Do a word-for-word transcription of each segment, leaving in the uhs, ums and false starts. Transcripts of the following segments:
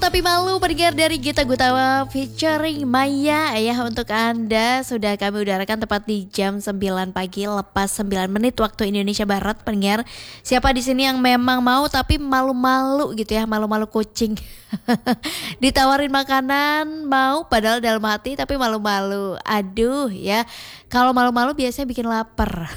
Tapi Malu pendengar dari Gita Gutawa featuring Maya ya, untuk Anda sudah kami udarakan tepat di jam sembilan pagi lepas sembilan menit waktu Indonesia Barat pendengar. Siapa di sini yang memang mau tapi malu-malu gitu ya, malu-malu kucing. Ditawarin makanan mau padahal dalam hati tapi malu-malu. Aduh ya, kalau malu-malu biasanya bikin lapar.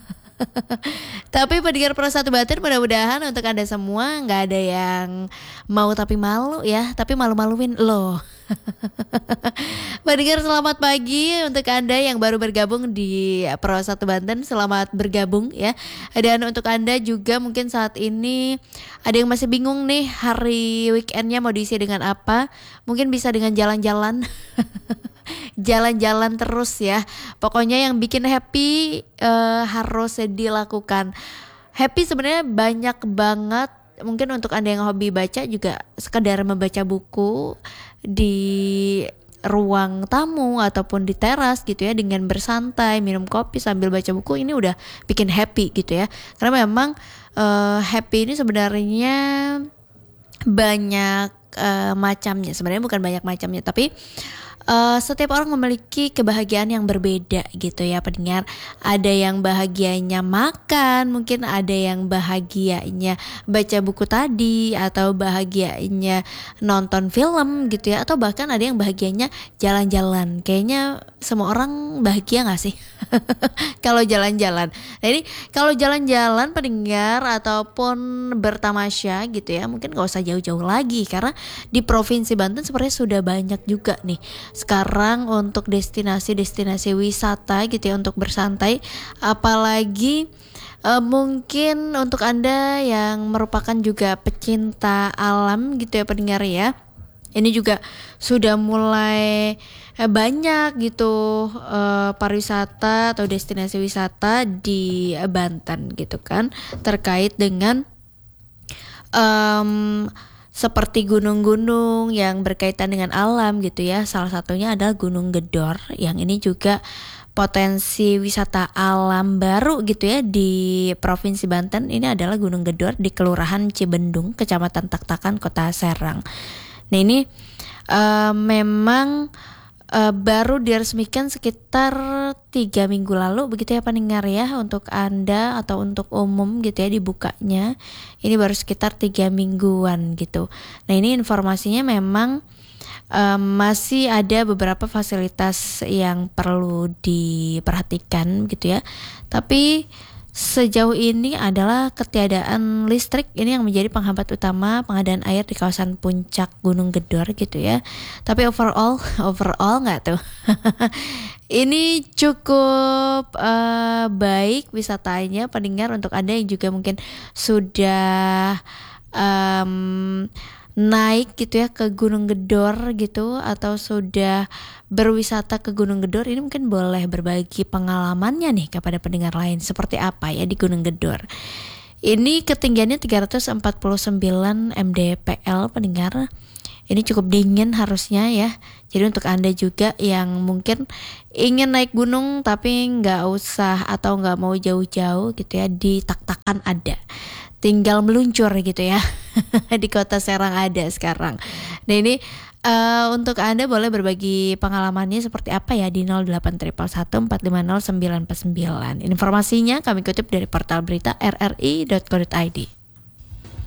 Tapi pendengar Pro Satu Batin, mudah-mudahan untuk Anda semua gak ada yang mau tapi malu ya, tapi malu-maluin loh. Pendengar selamat pagi untuk Anda yang baru bergabung di Pro Satu Banten, selamat bergabung ya. Dan untuk Anda juga mungkin saat ini ada yang masih bingung nih hari weekendnya mau diisi dengan apa, mungkin bisa dengan jalan-jalan. Jalan-jalan terus ya. Pokoknya yang bikin happy uh, harus dilakukan. Happy sebenarnya banyak banget. Mungkin untuk Anda yang hobi baca juga sekedar membaca buku di ruang tamu ataupun di teras gitu ya, dengan bersantai minum kopi sambil baca buku, ini udah bikin happy gitu ya. Karena memang uh, happy ini sebenarnya banyak uh, macamnya. Sebenarnya bukan banyak macamnya, tapi Uh, setiap orang memiliki kebahagiaan yang berbeda gitu ya pendengar. Ada yang bahagianya makan, mungkin ada yang bahagianya baca buku tadi, atau bahagianya nonton film gitu ya, atau bahkan ada yang bahagianya jalan-jalan. Kayaknya semua orang bahagia gak sih? Kalau jalan-jalan. Nah ini kalau jalan-jalan pendengar ataupun bertamasya gitu ya, mungkin gak usah jauh-jauh lagi, karena di Provinsi Banten sebenarnya sudah banyak juga nih sekarang untuk destinasi-destinasi wisata gitu ya, untuk bersantai. Apalagi uh, mungkin untuk Anda yang merupakan juga pecinta alam gitu ya pendengar ya, ini juga sudah mulai eh, banyak gitu uh, pariwisata atau destinasi wisata di Banten gitu kan, terkait dengan um, seperti gunung-gunung yang berkaitan dengan alam gitu ya. Salah satunya adalah Gunung Gedor, yang ini juga potensi wisata alam baru gitu ya di Provinsi Banten. Ini adalah Gunung Gedor di Kelurahan Cibendung, Kecamatan Taktakan, Kota Serang. Nah ini uh, memang uh, baru diresmikan sekitar tiga minggu lalu begitu ya pendengar ya, untuk Anda atau untuk umum gitu ya dibukanya. Ini baru sekitar tiga mingguan gitu. Nah ini informasinya memang um, masih ada beberapa fasilitas yang perlu diperhatikan gitu ya. Tapi sejauh ini adalah ketiadaan listrik, ini yang menjadi penghambat utama pengadaan air di kawasan puncak Gunung Gedor gitu ya. Tapi overall, overall nggak tuh? Ini cukup uh, baik wisatanya pendengar, untuk Anda yang juga mungkin sudah um, naik gitu ya ke Gunung Gedor gitu, atau sudah berwisata ke Gunung Gedor, ini mungkin boleh berbagi pengalamannya nih kepada pendengar lain seperti apa ya di Gunung Gedor. Ini ketinggiannya tiga ratus empat puluh sembilan mdpl pendengar. Ini cukup dingin harusnya ya. Jadi untuk Anda juga yang mungkin ingin naik gunung tapi nggak usah atau nggak mau jauh-jauh gitu ya, di Taktakan ada, tinggal meluncur gitu ya. Di Kota Serang ada sekarang. Nah ini uh, untuk Anda boleh berbagi pengalamannya seperti apa ya di nol delapan satu satu empat lima nol sembilan empat sembilan. Informasinya kami kutip dari portal berita r r i dot co dot i d.